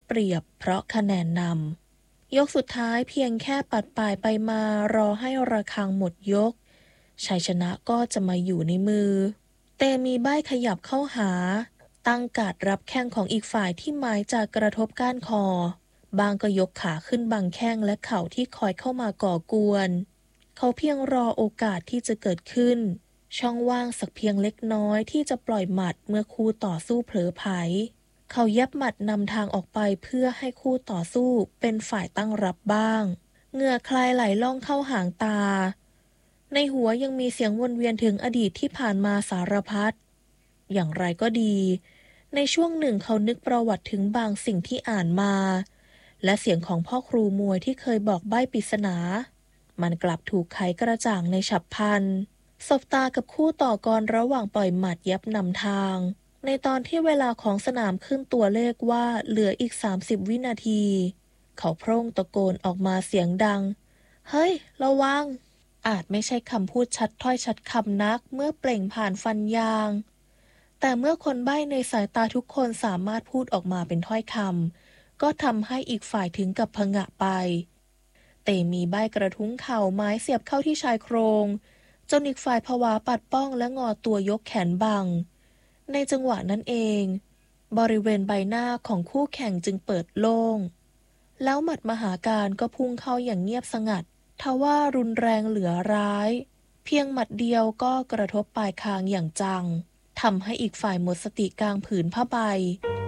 เปรียบเพราะคะแนนนำยกสุดท้ายเพียงแค่ปัดป่ายไปมารอให้ระฆังหมดยกชัยชนะก็จะมาอยู่ในมือเตมีใบ้ขยับเข้าหาตั้งการ์ดรับแข้งของอีกฝ่ายที่หมายจะกระทบก้านคอบางก็ยกขาขึ้นบังแข้งและเข่าที่คอยเข้ามาก่อกวนเขาเพียงรอโอกาสที่จะเกิดขึ้นช่องว่างสักเพียงเล็กน้อยที่จะปล่อยหมัดเมื่อคู่ต่อสู้เผลอไผลเขายับหมัดนำทางออกไปเพื่อให้คู่ต่อสู้เป็นฝ่ายตั้งรับบ้างเหงื่อคลายไหลล่องเข้าหางตาในหัวยังมีเสียงวนเวียนถึงอดีตที่ผ่านมาสารพัดอย่างไรก็ดีในช่วงหนึ่งเขานึกประวัติถึงบางสิ่งที่อ่านมาและเสียงของพ่อครูมวยที่เคยบอกใบ้ปริศนามันกลับถูกไขกระจ่างในฉับพลันสบตากับคู่ต่อกรระหว่างปล่อยหมัดยับนำทางในตอนที่เวลาของสนามขึ้นตัวเลขว่าเหลืออีก30 วินาทีเขาโพร่งตะโกนออกมาเสียงดังเฮ้ยระวังอาจไม่ใช่คำพูดชัดถ้อยชัดคำนักเมื่อเปล่งผ่านฟันยางแต่เมื่อคนใบ้ในสายตาทุกคนสามารถพูดออกมาเป็นถ้อยคำก็ทำให้อีกฝ่ายถึงกับผงะไปเตมีใบ้กระทุ้งเข่าไม้เสียบเข้าที่ชายโครงจนอีกฝ่ายผวาปัดป้องและงอตัวยกแขนบังในจังหวะนั้นเองบริเวณใบหน้าของคู่แข่งจึงเปิดโล่งแล้วหมัดมหาการก็พุ่งเข้าอย่างเงียบสงัดทว่ารุนแรงเหลือร้ายเพียงหมัดเดียวก็กระทบปลายคางอย่างจังทำให้อีกฝ่ายหมดสติกลางผืนผ้าใบ